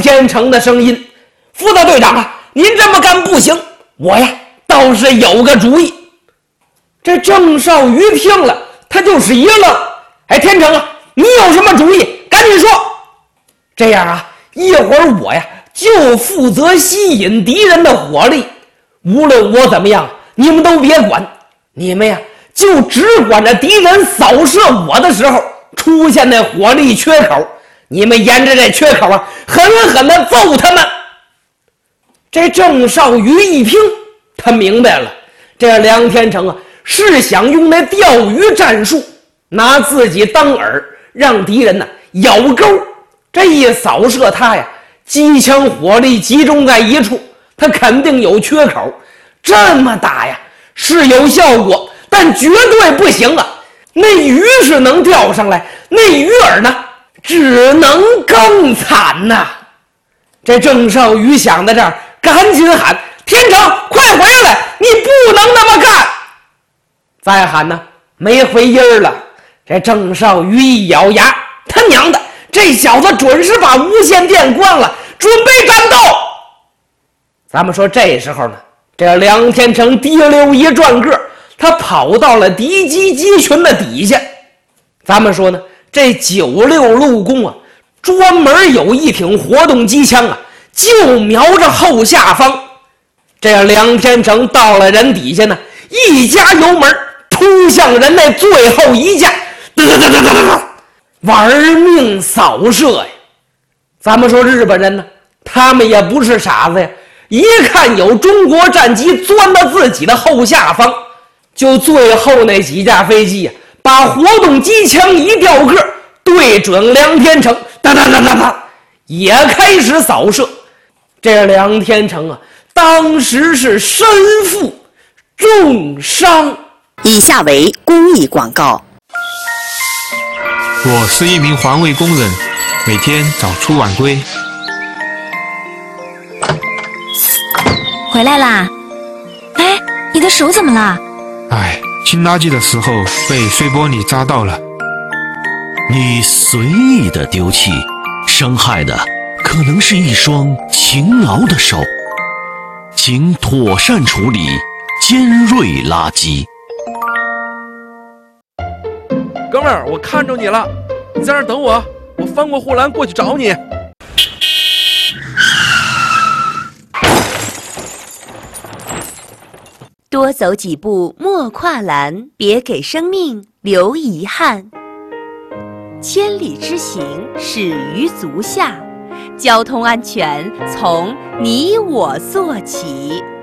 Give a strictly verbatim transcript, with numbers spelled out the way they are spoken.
天成的声音：“副大队长啊，您这么干不行，我呀倒是有个主意。”这郑少瑜听了，他就是一愣：“哎，天成啊，你有什么主意？赶紧说！这样啊，一会儿我呀就负责吸引敌人的火力，无论我怎么样，你们都别管，你们呀就只管着敌人扫射我的时候出现那火力缺口，你们沿着这缺口啊狠狠地揍他们。”这郑少瑜一听，他明白了，这梁天成啊是想用那钓鱼战术，拿自己当饵，让敌人呢、啊、咬钩，这一扫射他呀，机枪火力集中在一处，他肯定有缺口，这么打呀是有效果，但绝对不行啊！那鱼是能钓上来，那鱼饵呢只能更惨呐、啊！这郑少瑜想到这儿，赶紧喊：“天成，快回来！你不能那么干！”再喊呢，没回音了。这郑少瑜一咬牙，他娘的，这小子准是把无线电关了，准备战斗。咱们说这时候呢，这梁天成滴溜一转个，他跑到了敌机机群的底下。咱们说呢，这九六陆工啊，专门有一挺活动机枪啊，就瞄着后下方。这梁天成到了人底下呢，一加油门冲向人那最后一架，哒哒哒哒哒哒，玩命扫射呀！咱们说日本人呢，他们也不是傻子呀，一看有中国战机钻到自己的后下方，就最后那几架飞机呀，把活动机枪一调个，对准梁天成，哒哒哒哒哒，也开始扫射。这梁天成啊，当时是身负重伤。 以下为公益广告。 我是一名环卫工人，每天早出晚归。 回来啦？哎，你的手怎么了？ 哎，清垃圾的时候被碎玻璃扎到了。 你随意的丢弃，伤害的可能是一双勤劳的手，请妥善处理尖锐垃圾。 哥们儿，我看着你了，你在那儿等我，我翻过护栏过去找你。 多走几步莫跨栏，别给生命留遗憾。千里之行始于足下，交通安全从你我做起。